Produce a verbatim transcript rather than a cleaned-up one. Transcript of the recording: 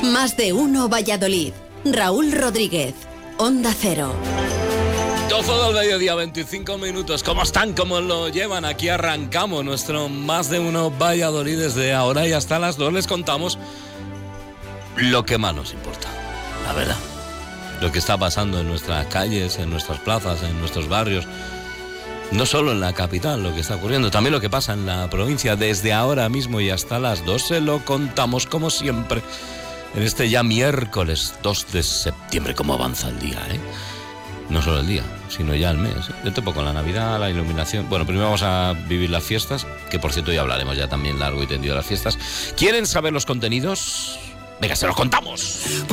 Más de uno Valladolid. Raúl Rodríguez, Onda Cero. doce del mediodía, veinticinco minutos. ¿Cómo están? ¿Cómo lo llevan? Aquí arrancamos nuestro Más de uno Valladolid. Desde ahora y hasta las dos les contamos lo que más nos importa, la verdad. Lo que está pasando en nuestras calles, en nuestras plazas, en nuestros barrios. No solo en la capital lo que está ocurriendo, también lo que pasa en la provincia. Desde ahora mismo y hasta las dos se lo contamos como siempre. En este ya miércoles dos de septiembre. ¿Cómo avanza el día, eh? No solo el día, sino ya el mes. Yo te pongo la Navidad, la iluminación. Bueno, primero vamos a vivir las fiestas, que por cierto ya hablaremos ya también largo y tendido de las fiestas. ¿Quieren saber los contenidos? Venga, se los contamos.